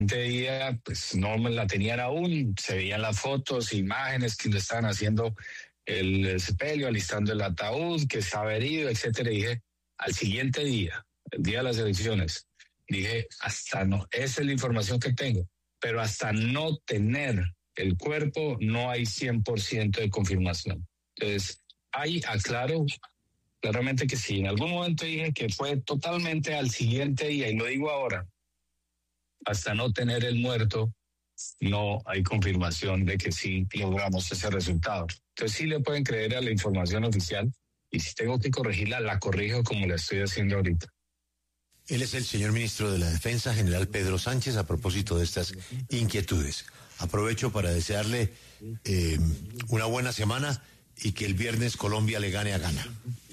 día, pues no me la tenían aún, se veían las fotos, imágenes que le estaban haciendo el sepelio, alistando el ataúd, que estaba herido, etcétera. Y dije, al siguiente día, el día de las elecciones, dije, hasta no, esa es la información que tengo, pero hasta no tener el cuerpo no hay 100% de confirmación. Entonces, ahí aclaro claramente que sí, en algún momento dije que fue totalmente al siguiente día, y lo digo ahora, hasta no tener el muerto, no hay confirmación de que sí logramos ese resultado. Entonces sí le pueden creer a la información oficial, y si tengo que corregirla, la corrijo como la estoy haciendo ahorita. Él es el señor ministro de la Defensa, general Pedro Sánchez, a propósito de estas inquietudes. Aprovecho para desearle una buena semana y que el viernes Colombia le gane a Ghana.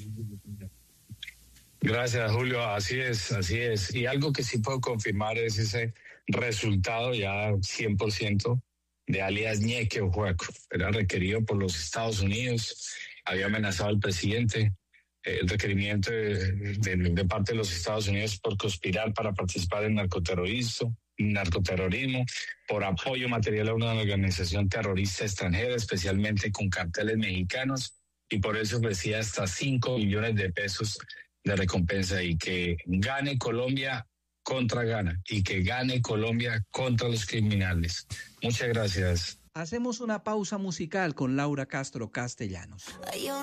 Gracias, Julio. Así es, así es. Y algo que sí puedo confirmar es ese resultado ya 100% de alias Ñeque Ojueco. Era requerido por los Estados Unidos, había amenazado al presidente, el requerimiento de parte de los Estados Unidos por conspirar para participar en narcoterrorismo, por apoyo material a una organización terrorista extranjera, especialmente con carteles mexicanos, y por eso ofrecía hasta 5 millones de pesos de recompensa, y que gane Colombia contra Ghana, y que gane Colombia contra los criminales. Muchas gracias. Hacemos una pausa musical con Laura Castro Castellanos.